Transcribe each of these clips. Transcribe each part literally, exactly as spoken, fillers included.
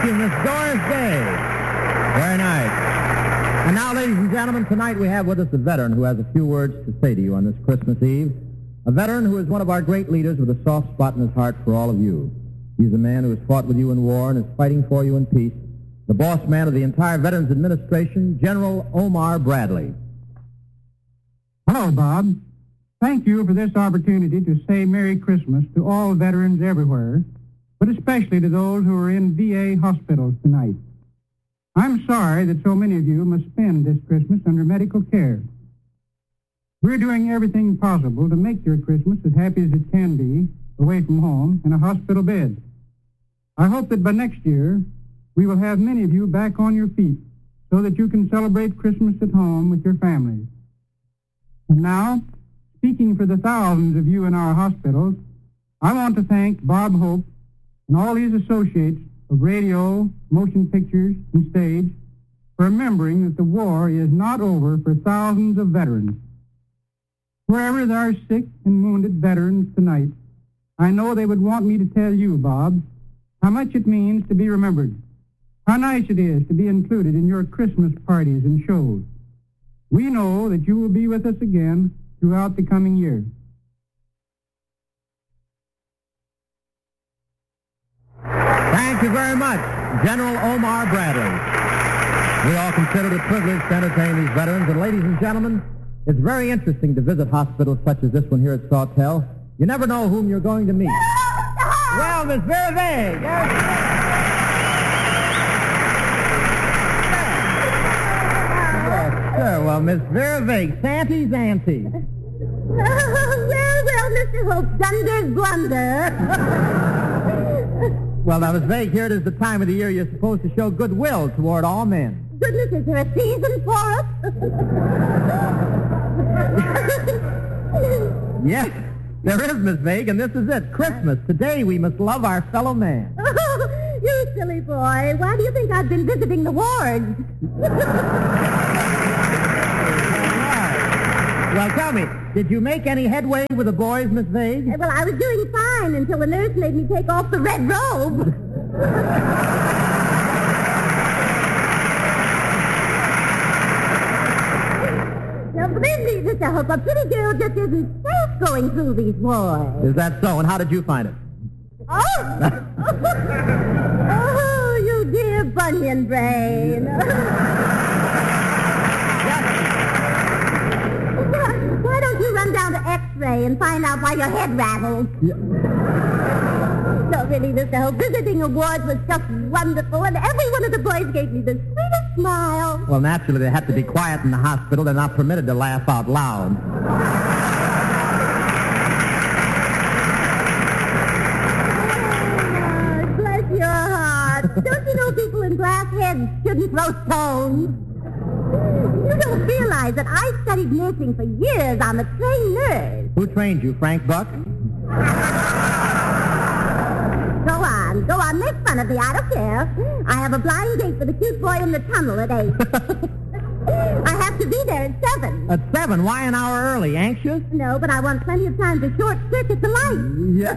Thank you, Miss Doris Day. Very nice. And now, ladies and gentlemen, tonight we have with us a veteran who has a few words to say to you on this Christmas Eve. A veteran who is one of our great leaders with a soft spot in his heart for all of you. He's a man who has fought with you in war and is fighting for you in peace. The boss man of the entire Veterans Administration, General Omar Bradley. Hello, Bob. Thank you for this opportunity to say Merry Christmas to all veterans everywhere, but especially to those who are in V A hospitals tonight. I'm sorry that so many of you must spend this Christmas under medical care. We're doing everything possible to make your Christmas as happy as it can be away from home in a hospital bed. I hope that by next year we will have many of you back on your feet so that you can celebrate Christmas at home with your families. And now, speaking for the thousands of you in our hospitals, I want to thank Bob Hope and all his associates of radio, motion pictures, and stage for remembering that the war is not over for thousands of veterans. Wherever there are sick and wounded veterans tonight, I know they would want me to tell you, Bob, how much it means to be remembered, how nice it is to be included in your Christmas parties and shows. We know that you will be with us again throughout the coming year. Thank you very much, General Omar Bradley. We all consider it a privilege to entertain these veterans. And ladies and gentlemen, it's very interesting to visit hospitals such as this one here at Sawtell. You never know whom you're going to meet. Well, Miss Vera Vague. Yes. Yes, sure. Well, Miss Vera Vague, Santy's auntie. Oh, well, well, Mister Hope, Dunder's blunder. Well, now, Miss Vague, here it is the time of the year you're supposed to show goodwill toward all men. Goodness, is there a season for us? Yes, there is, Miss Vague, and this is it. Christmas. Today we must love our fellow man. Oh, you silly boy. Why do you think I've been visiting the wards? Well, tell me, did you make any headway with the boys, Miss Vague? Well, I was doing fine until the nurse made me take off the red robe. Now, believe me, Mister Hope, a pretty girl just isn't safe going through these wars. Is that so? And how did you find it? Oh! Oh, you dear bunion brain. Why don't you run down to X-ray and find out why your head rattles? Yeah. So really, Mister Hope, visiting a ward was just wonderful, and every one of the boys gave me the sweetest smile. Well, naturally, they have to be quiet in the hospital. They're not permitted to laugh out loud. Oh, bless your heart. Don't you know people in glass heads shouldn't throw stones? You don't realize that I studied nursing for years. I'm a trained nurse. Who trained you, Frank Buck? Go on, go on, make fun of me. I don't care. I have a blind date with a cute boy in the tunnel at eight. I have to be there at seven. At seven? Why an hour early? Anxious? No, but I want plenty of time to short circuit the light. Yeah.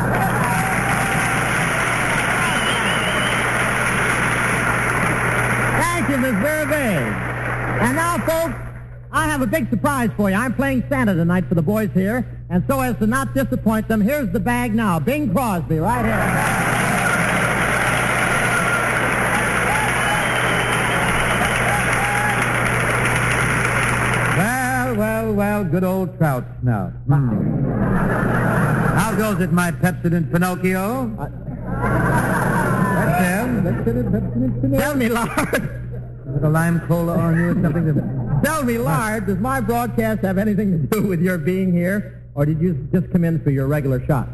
Thank you, Miss Vera Vague. And now, folks, I have a big surprise for you. I'm playing Santa tonight for the boys here, and so as to not disappoint them, here's the bag now. Bing Crosby, right here. Well, well, well, good old trout snout. Hmm. How goes it, my Pepsodent Pinocchio? Uh, that's him. Pepsodent, Pepsodent Pinocchio. Tell me, Lard. With a lime cola on you or something? To... Tell me, Lard, does my broadcast have anything to do with your being here, or did you just come in for your regular shot?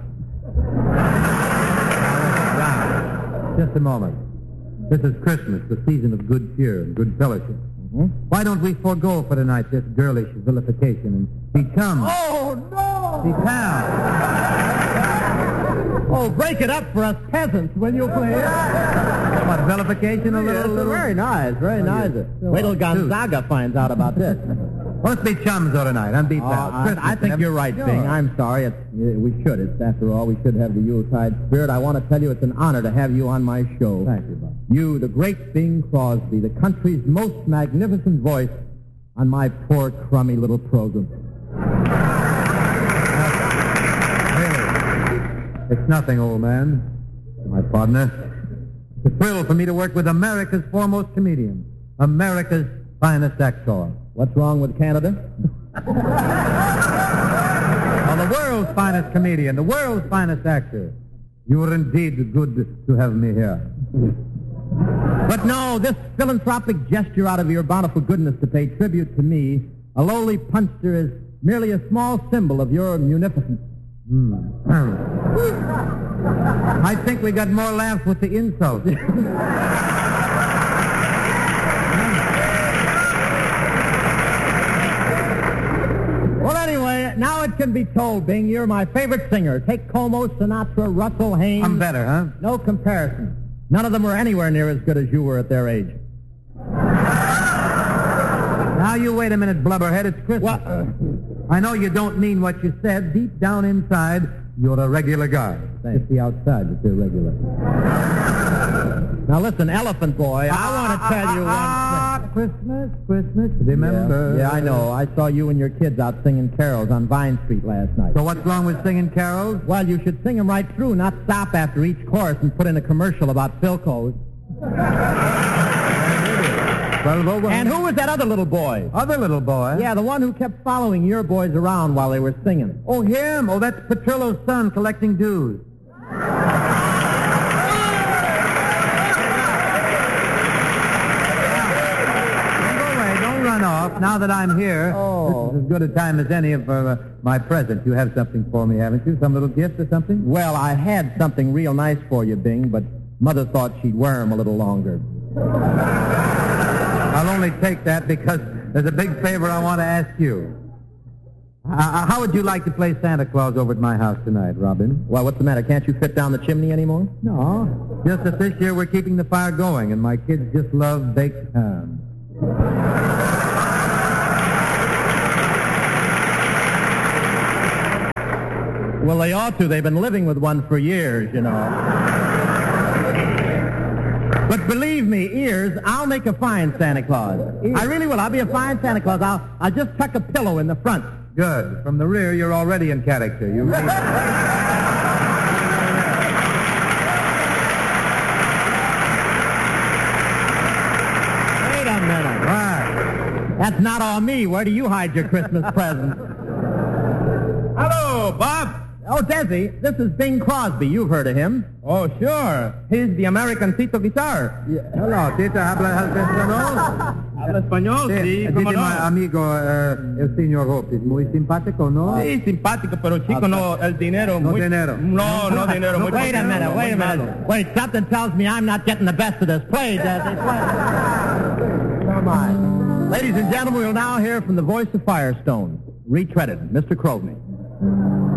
Now, just a moment. This is Christmas, the season of good cheer and good fellowship. Mm-hmm. Why don't we forego for tonight this girlish vilification and become... Oh, no! Be pals. Oh, break it up for us peasants, will you, please? What, vilification a little? little? Very nice, very nice. Wait till Gonzaga finds out about this. Well, let's be chums, though, tonight. I'm beat pals. Uh, I, I think you're right, Bing. I'm sorry. It's, we should. It's, after all, we should have the Yuletide spirit. I want to tell you it's an honor to have you on my show. Thank you, Bob. You, the great Bing Crosby, the country's most magnificent voice on my poor, crummy little program. Really, it's nothing, old man. My partner. It's a thrill for me to work with America's foremost comedian, America's finest actor. What's wrong with Canada? Well, the world's finest comedian, the world's finest actor. You are indeed good to have me here. But no, this philanthropic gesture out of your bountiful goodness to pay tribute to me, a lowly punster, is merely a small symbol of your munificence. Mm. I think we got more laughs with the insult. Well, anyway, now it can be told, Bing, you're my favorite singer. Take Como, Sinatra, Russell Haynes. I'm better, huh? No comparison. None of them were anywhere near as good as you were at their age. Now, you wait a minute, blubberhead. It's Christmas. What? Uh, I know you don't mean what you said. Deep down inside, you're a regular guy. Thanks. It's the outside that's irregular. Now, listen, Elephant Boy, I want to tell you one thing. Christmas, Christmas, remember. Yeah, yeah, I know. I saw you and your kids out singing carols on Vine Street last night. So what's wrong with singing carols? Well, you should sing them right through, not stop after each chorus and put in a commercial about Philco's. And who was that other little boy? Other little boy? Yeah, the one who kept following your boys around while they were singing. Oh, him? Oh, that's Petrillo's son collecting dues. Off. Now that I'm here, oh. This is as good a time as any for uh, my present. You have something for me, haven't you? Some little gift or something? Well, I had something real nice for you, Bing, but Mother thought she'd wear him a little longer. I'll only take that because there's a big favor I want to ask you. Uh, how would you like to play Santa Claus over at my house tonight, Robin? Well, what's the matter? Can't you fit down the chimney anymore? No. Just that this year we're keeping the fire going, and my kids just love baked ham. Well, they ought to. They've been living with one for years, you know. But believe me, ears, I'll make a fine Santa Claus. Ears. I really will. I'll be a fine Santa Claus. I'll, I'll just tuck a pillow in the front. Good. From the rear, you're already in character. You really... Wait a minute. What? That's not all me. Where do you hide your Christmas presents? Hello, Bob. Oh, Desi, this is Bing Crosby. You've heard of him. Oh, sure. He's the American Tito Guitar. Yeah. Hello, Tito. ¿Habla español? Habla español, sí. sí ¿Cómo no? Mi amigo, uh, el señor Hope, es muy simpático, ¿no? Sí, simpático, pero chico, okay. no, el dinero. No muy, dinero. No, no dinero. Muy wait a minute, wait a minute. Wait, something tells me I'm not getting the best of this. Play, Desi, play. Come on. Ladies and gentlemen, we'll now hear from the voice of Firestone, retreaded, Mister Crowley.